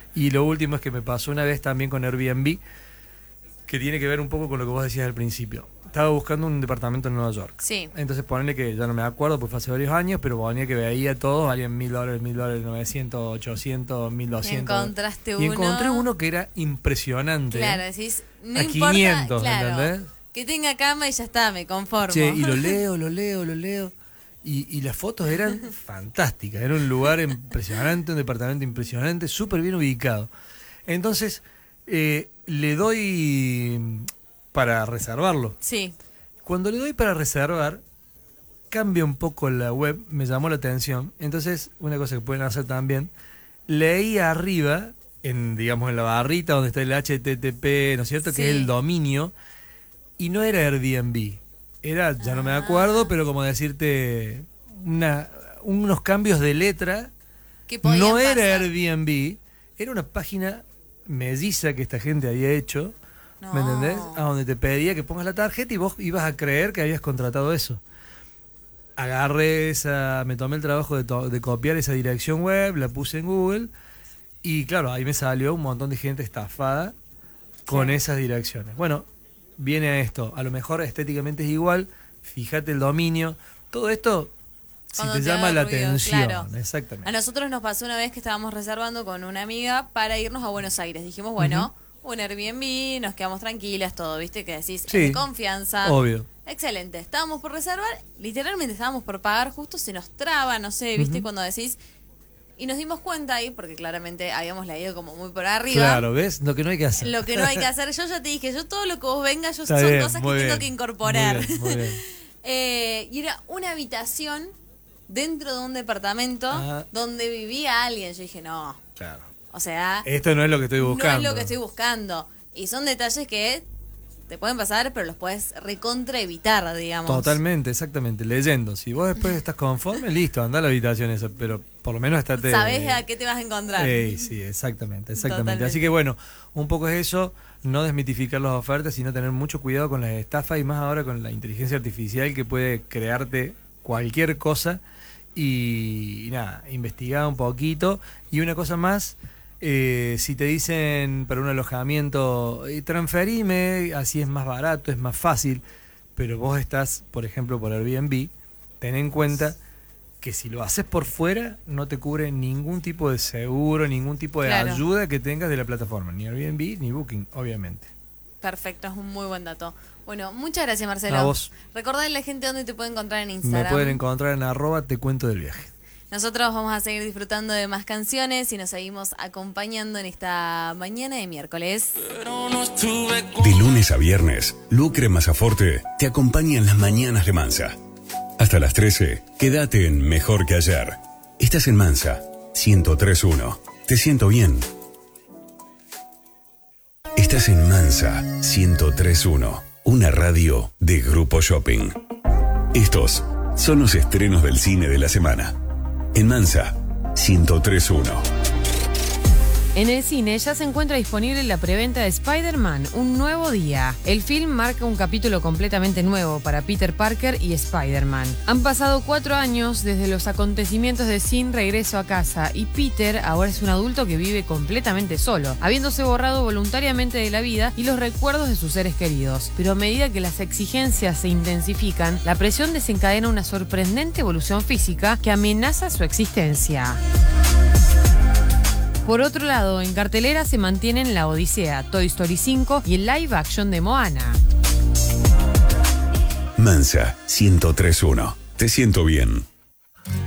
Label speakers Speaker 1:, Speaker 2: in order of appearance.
Speaker 1: Y lo último es que me pasó una vez también con Airbnb, que tiene que ver un poco con lo que vos decías al principio. Estaba buscando un departamento en Nueva York.
Speaker 2: Sí.
Speaker 1: Entonces ponele que ya no me acuerdo, pues fue hace varios años, pero ponía que veía todos, valían $1.000, $1.000, 900, 800, 1.200.
Speaker 2: Y encontraste
Speaker 1: y encontré uno que era impresionante.
Speaker 2: Claro, decís, no
Speaker 1: a
Speaker 2: importa,
Speaker 1: 500,
Speaker 2: claro,
Speaker 1: ¿entendés?
Speaker 2: que tenga cama y ya está, me conformo.
Speaker 1: Che, y lo leo. Y las fotos eran fantásticas. Era un lugar impresionante, un departamento impresionante, súper bien ubicado. Entonces, le doy para reservarlo.
Speaker 2: Sí.
Speaker 1: Cuando le doy para reservar, cambia un poco la web, me llamó la atención. Entonces, una cosa que pueden hacer también, leí arriba, digamos en la barrita donde está el HTTP, ¿no es cierto?
Speaker 2: Sí.
Speaker 1: Que es el dominio, y no era Airbnb. Era, ya no me acuerdo, pero como decirte, unos cambios de letra. No era Airbnb, era una página melliza que esta gente había hecho.
Speaker 2: No.
Speaker 1: ¿Me entendés? A donde te pedía que pongas la tarjeta y vos ibas a creer que habías contratado eso. Agarré me tomé el trabajo de copiar esa dirección web, la puse en Google y claro, ahí me salió un montón de gente estafada con esas direcciones. Bueno, viene a esto, a lo mejor estéticamente es igual, fíjate el dominio, todo esto si te llama la atención.
Speaker 2: Claro.
Speaker 1: Exactamente.
Speaker 2: A nosotros nos pasó una vez que estábamos reservando con una amiga para irnos a Buenos Aires. Dijimos, bueno, un Airbnb, nos quedamos tranquilas, todo, ¿viste? Que decís,
Speaker 1: Sí,
Speaker 2: de confianza.
Speaker 1: Obvio.
Speaker 2: Excelente. Estábamos por reservar, literalmente estábamos por pagar, justo se nos traba, no sé, ¿viste? Cuando decís... Y nos dimos cuenta ahí, porque claramente habíamos leído como muy por arriba.
Speaker 1: Claro, ¿ves? Lo que no hay que hacer.
Speaker 2: Lo que no hay que hacer. Yo ya te dije, yo todo lo que vos vengas, son
Speaker 1: bien,
Speaker 2: cosas que
Speaker 1: muy
Speaker 2: tengo
Speaker 1: bien,
Speaker 2: que incorporar.
Speaker 1: Muy bien.
Speaker 2: Y era una habitación dentro de un departamento donde vivía alguien. Yo dije, no.
Speaker 1: Claro.
Speaker 2: O sea...
Speaker 1: Esto no es lo que estoy buscando.
Speaker 2: No es lo que estoy buscando. Y son detalles que te pueden pasar, pero los puedes recontra evitar, digamos.
Speaker 1: Totalmente, exactamente. Leyendo. Si vos después estás conforme, listo, anda a la habitación esa. Pero por lo menos estate...
Speaker 2: Sabés a qué te vas a encontrar.
Speaker 1: Sí, exactamente.
Speaker 2: Totalmente.
Speaker 1: Así que bueno, un poco es eso, no desmitificar las ofertas, sino tener mucho cuidado con las estafas y más ahora con la inteligencia artificial que puede crearte cualquier cosa. Y nada, investigar un poquito. Y una cosa más... si te dicen para un alojamiento, transferime, así es más barato, es más fácil, pero vos estás, por ejemplo, por Airbnb, ten en cuenta que si lo haces por fuera, no te cubre ningún tipo de seguro, ningún tipo de ayuda que tengas de la plataforma, ni Airbnb ni Booking, obviamente.
Speaker 2: Perfecto, es un muy buen dato. Bueno, muchas gracias, Marcelo.
Speaker 1: A vos.
Speaker 2: Recordá a la gente dónde te puede encontrar en Instagram.
Speaker 1: Me pueden encontrar en @tecuentodelviaje.
Speaker 2: Nosotros vamos a seguir disfrutando de más canciones y nos seguimos acompañando en esta mañana de miércoles.
Speaker 3: De lunes a viernes, Lucre Masaforte te acompaña en las mañanas de Mansa. Hasta las 13, quédate en Mejor que Ayer. Estás en Mansa, 103.1. Te siento bien. Estás en Mansa, 103.1. Una radio de Grupo Shopping. Estos son los estrenos del cine de la semana. En Mansa, 103.1.
Speaker 4: En el cine ya se encuentra disponible la preventa de Spider-Man, Un Nuevo Día. El film marca un capítulo completamente nuevo para Peter Parker y Spider-Man. Han pasado 4 años desde los acontecimientos de Sin Regreso a Casa y Peter ahora es un adulto que vive completamente solo, habiéndose borrado voluntariamente de la vida y los recuerdos de sus seres queridos. Pero a medida que las exigencias se intensifican, la presión desencadena una sorprendente evolución física que amenaza su existencia. Por otro lado, en cartelera se mantienen La Odisea, Toy Story 5 y el live action de Moana.
Speaker 3: Mansa, 103.1. Te siento bien.